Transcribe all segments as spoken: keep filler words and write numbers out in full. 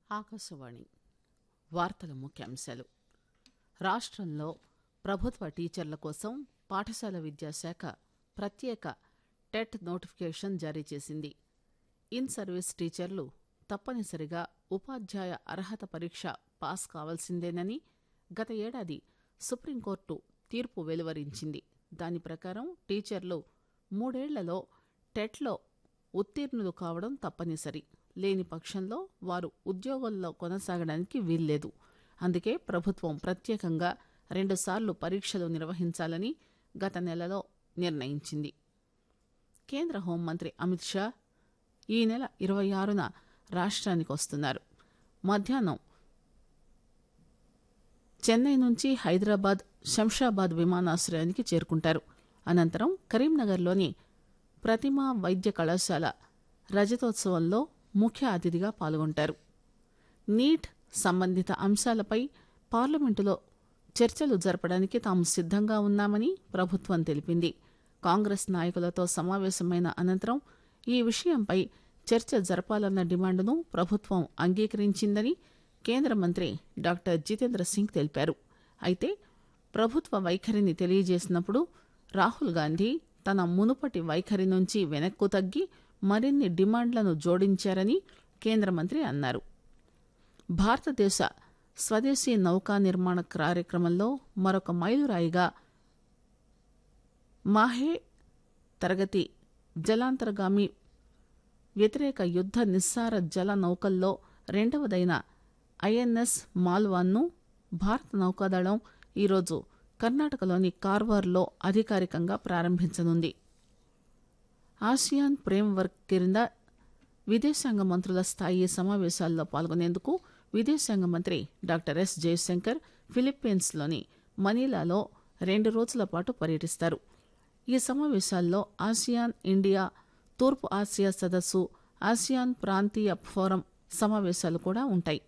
ఆకాశవాణి వార్తల ముఖ్యాంశాలు. రాష్ట్రంలో ప్రభుత్వ టీచర్ల కోసం పాఠశాల విద్యాశాఖ ప్రత్యేక టెట్ నోటిఫికేషన్ జారీ చేసింది. ఇన్ సర్వీస్ టీచర్లు తప్పనిసరిగా ఉపాధ్యాయ అర్హత పరీక్ష పాస్ కావాల్సిందేనని గత ఏడాది సుప్రీంకోర్టు తీర్పు వెలువరించింది. దాని ప్రకారం టీచర్లు మూడేళ్లలో టెట్లో ఉత్తీర్ణులు కావడం తప్పనిసరి. లేని పక్షంలో వారు ఉద్యోగంలో కొనసాగడానికి వీల్లేదు. అందుకే ప్రభుత్వం ప్రత్యేకంగా రెండుసార్లు పరీక్షలు నిర్వహించాలని గత నెలలో నిర్ణయించింది. కేంద్ర హోంమంత్రి అమిత్ షా ఈ నెల ఇరవై ఆరున రాష్ట్రానికి వస్తున్నారు. మధ్యాహ్నం చెన్నై నుంచి హైదరాబాద్ శంషాబాద్ విమానాశ్రయానికి చేరుకుంటారు. అనంతరం కరీంనగర్లోని ప్రతిమా వైద్య కళాశాల రజతోత్సవంలో ముఖ్య అతిథిగా పాల్గొంటారు. నీట్ సంబంధిత అంశాలపై పార్లమెంటులో చర్చలు జరపడానికి తాము సిద్ధంగా ఉన్నామని ప్రభుత్వం తెలిపింది. కాంగ్రెస్ నాయకులతో సమావేశమైన అనంతరం ఈ విషయంపై చర్చ జరపాలన్న డిమాండును ప్రభుత్వం అంగీకరించిందని కేంద్ర మంత్రి డాక్టర్ జితేంద్ర సింగ్ తెలిపారు. అయితే ప్రభుత్వ వైఖరిని తెలియజేసినప్పుడు రాహుల్ గాంధీ తన మునుపటి వైఖరి నుంచి వెనక్కు తగ్గి మరిన్ని డిమాండ్లను జోడించారని కేంద్ర మంత్రి అన్నారు. భారతదేశ స్వదేశీ నౌకా నిర్మాణ కార్యక్రమంలో మరొక మైలురాయిగా మాహే తరగతి జలాంతర్గామి వ్యతిరేక యుద్ధ నిస్సార జల నౌకల్లో రెండవదైన ఐఎన్ఎస్ మాల్వాన్ను భారత నౌకాదళం ఈరోజు కర్ణాటకలోని కార్వార్లో అధికారికంగా ప్రారంభించనుంది. ఆసియాన్ ఫ్రేమ్ వర్క్ కింద విదేశాంగ మంత్రుల స్థాయి సమావేశాల్లో పాల్గొనేందుకు విదేశాంగ మంత్రి డాక్టర్ ఎస్ జయశంకర్ ఫిలిప్పీన్స్లోని మనీలాలో రెండు రోజుల పాటు పర్యటిస్తారు. ఈ సమావేశాల్లో ఆసియాన్ ఇండియా తూర్పు ఆసియా సదస్సు, ఆసియాన్ ప్రాంతీయ ఫోరం సమావేశాలు కూడా ఉంటాయి.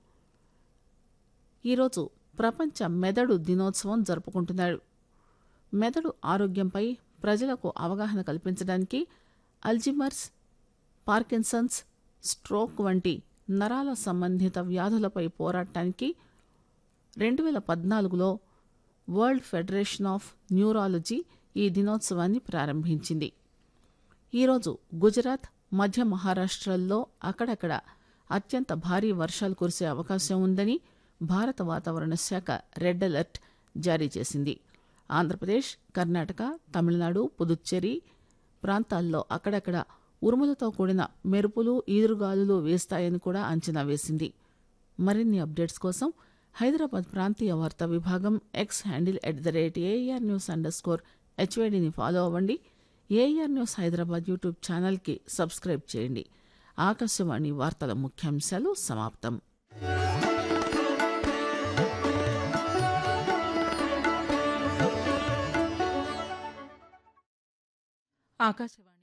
ఈరోజు ప్రపంచ మెదడు దినోత్సవం జరుపుకుంటున్నారు. మెదడు ఆరోగ్యంపై ప్రజలకు అవగాహన కల్పించడానికి అల్జీమర్స్, పార్కిన్సన్స్, స్ట్రోక్ వంటి నరాల సంబంధిత వ్యాధులపై పోరాటానికి రెండు వేల పద్నాలుగులో వరల్డ్ ఫెడరేషన్ ఆఫ్ న్యూరాలజీ ఈ దినోత్సవాన్ని ప్రారంభించింది. ఈరోజు గుజరాత్, మధ్య మహారాష్ట్రల్లో అక్కడక్కడ అత్యంత భారీ వర్షాలు కురిసే అవకాశం ఉందని భారత వాతావరణ శాఖ రెడ్ అలర్ట్ జారీ చేసింది. ఆంధ్రప్రదేశ్, కర్ణాటక, తమిళనాడు, పుదుచ్చేరి ప్రాంతాల్లో అక్కడక్కడ ఉరుములతో కూడిన మెరుపులు, ఈదురుగాలులు వేస్తాయని కూడా అంచనా వేసింది. మరిన్ని అప్డేట్స్ కోసం హైదరాబాద్ ప్రాంతీయ వార్తా విభాగం X handle at the rate AR news under score హెచ్వైడిని follow అవ్వండి. ఏఆర్ న్యూస్ హైదరాబాద్ యూట్యూబ్ ఛానల్కి సబ్స్క్రైబ్ చేయండి. ఆకాశవాణి వార్తల ముఖ్యాంశాలు సమాప్తం. ఆకాశవాణి